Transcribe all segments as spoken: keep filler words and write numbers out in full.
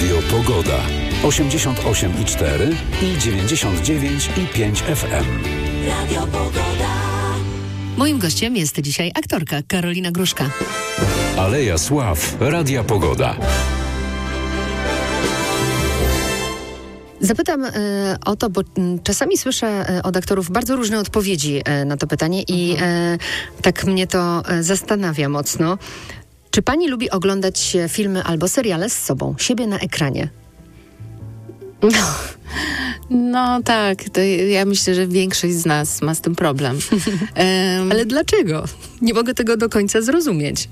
Radio Pogoda. osiemdziesiąt osiem i cztery i dziewięćdziesiąt dziewięć i pięć F M. Radio Pogoda. Moim gościem jest dzisiaj aktorka Karolina Gruszka. Aleja Sław Radia Pogoda. Zapytam y, o to, bo y, czasami słyszę y, od aktorów bardzo różne odpowiedzi y, na to pytanie i y, tak mnie to y, zastanawia mocno. Czy pani lubi oglądać filmy albo seriale z sobą, siebie na ekranie? No, no tak, to ja myślę, że większość z nas ma z tym problem. um, Ale dlaczego? Nie mogę tego do końca zrozumieć.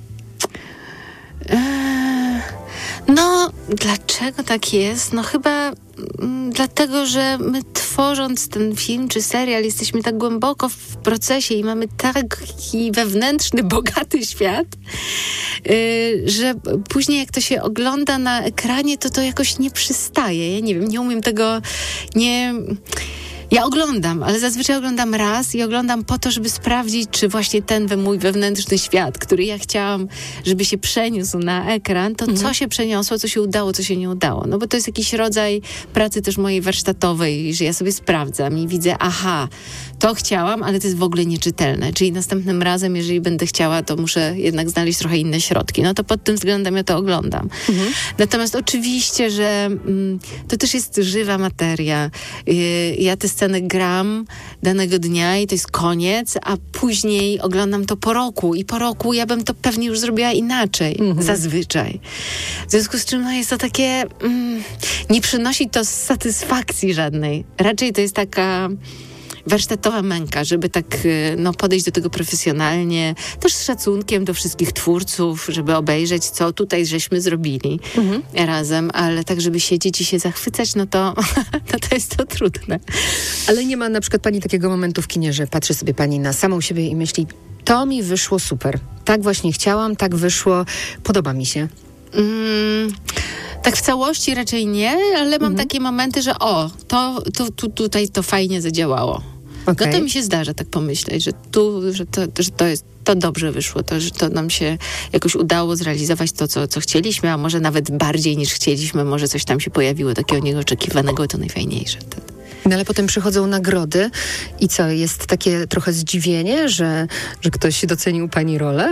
No, dlaczego tak jest? No chyba mm, dlatego, że my tworząc ten film czy serial jesteśmy tak głęboko w procesie i mamy taki wewnętrzny, bogaty świat, yy, że później jak to się ogląda na ekranie, to to jakoś nie przystaje. Ja nie wiem, nie umiem tego, nie... Ja oglądam, ale zazwyczaj oglądam raz i oglądam po to, żeby sprawdzić, czy właśnie ten we mój wewnętrzny świat, który ja chciałam, żeby się przeniósł na ekran, to mhm. co się przeniosło, co się udało, co się nie udało. No bo to jest jakiś rodzaj pracy też mojej warsztatowej, że ja sobie sprawdzam i widzę, aha, to chciałam, ale to jest w ogóle nieczytelne. Czyli następnym razem, jeżeli będę chciała, to muszę jednak znaleźć trochę inne środki. No to pod tym względem ja to oglądam. Mhm. Natomiast oczywiście, że mm, to też jest żywa materia. Yy, ja te scenę gram danego dnia i to jest koniec, a później oglądam to po roku i po roku ja bym to pewnie już zrobiła inaczej, mhm. zazwyczaj. W związku z czym no, jest to takie, mm, nie przynosi to satysfakcji żadnej. Raczej to jest taka warsztatowa męka, żeby tak no, podejść do tego profesjonalnie, też z szacunkiem do wszystkich twórców, żeby obejrzeć, co tutaj żeśmy zrobili mhm. razem, ale tak, żeby siedzieć i się zachwycać, no to, no to jest to trudne. Ale nie ma na przykład pani takiego momentu w kinie, że patrzy sobie pani na samą siebie i myśli, to mi wyszło super. Tak właśnie chciałam, tak wyszło, podoba mi się. Mm. Tak w całości raczej nie, ale mam mhm. takie momenty, że o, to, to, tu, tutaj to fajnie zadziałało. Okay. No to mi się zdarza tak pomyśleć, że tu, że to, że to jest, to dobrze wyszło, to, że to nam się jakoś udało zrealizować to, co, co chcieliśmy, a może nawet bardziej niż chcieliśmy, może coś tam się pojawiło takiego nieoczekiwanego, to najfajniejsze wtedy. No ale potem przychodzą nagrody i co, jest takie trochę zdziwienie, że, że ktoś docenił pani rolę?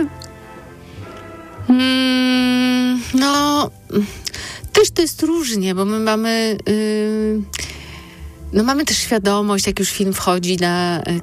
Hmm, no... Też to jest różnie, bo my mamy... Yy, no mamy też świadomość, jak już film wchodzi na